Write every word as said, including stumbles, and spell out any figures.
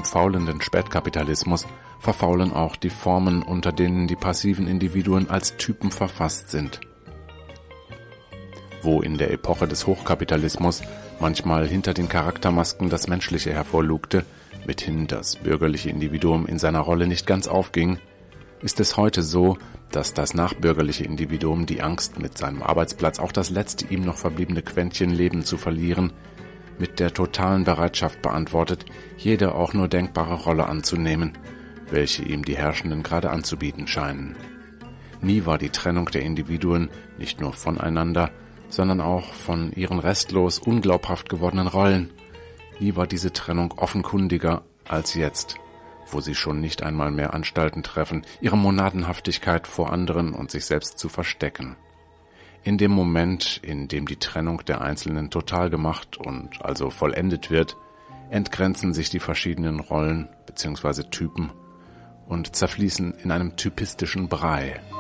faulenden Spätkapitalismus verfaulen auch die Formen, unter denen die passiven Individuen als Typen verfasst sind. Wo in der Epoche des Hochkapitalismus manchmal hinter den Charaktermasken das Menschliche hervorlugte, mithin das bürgerliche Individuum in seiner Rolle nicht ganz aufging, ist es heute so, dass das nachbürgerliche Individuum die Angst, mit seinem Arbeitsplatz auch das letzte ihm noch verbliebene Quäntchen Leben zu verlieren, mit der totalen Bereitschaft beantwortet, jede auch nur denkbare Rolle anzunehmen, welche ihm die Herrschenden gerade anzubieten scheinen. Nie war die Trennung der Individuen nicht nur voneinander, sondern auch von ihren restlos unglaubhaft gewordenen Rollen. Nie war diese Trennung offenkundiger als jetzt, wo sie schon nicht einmal mehr Anstalten treffen, ihre Monadenhaftigkeit vor anderen und sich selbst zu verstecken. In dem Moment, in dem die Trennung der Einzelnen total gemacht und also vollendet wird, entgrenzen sich die verschiedenen Rollen bzw. Typen und zerfließen in einem typistischen Brei.